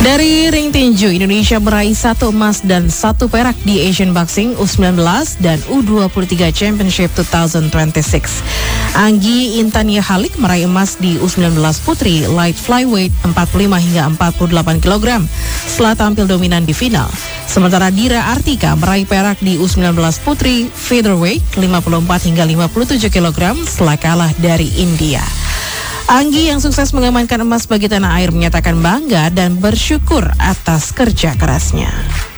Dari ring tinju, Indonesia meraih 1 emas dan 1 perak di Asian Boxing U19 dan U23 Championship 2026. Anggi Intania Halik meraih emas di U19 Putri Light Flyweight 45 hingga 48 kg setelah tampil dominan di final. Sementara Dira Artika meraih perak di U19 Putri Featherweight 54 hingga 57 kg setelah kalah dari India. Anggi yang sukses mengamankan emas bagi tanah air menyatakan bangga dan bersyukur atas kerja kerasnya.